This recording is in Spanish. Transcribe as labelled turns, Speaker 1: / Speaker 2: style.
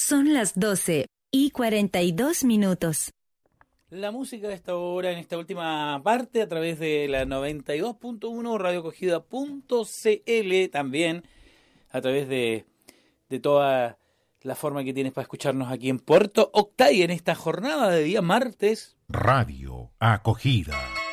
Speaker 1: Son las 12:42.
Speaker 2: La música de esta hora, en esta última parte, a través de la 92.1 radiocogida.cl, también a través de toda la forma que tienes para escucharnos aquí en Puerto Octay en esta jornada de día martes.
Speaker 3: Radio Acogida.